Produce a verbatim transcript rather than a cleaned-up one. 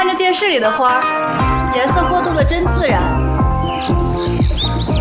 看着电视里的花儿，颜色过渡的真自然。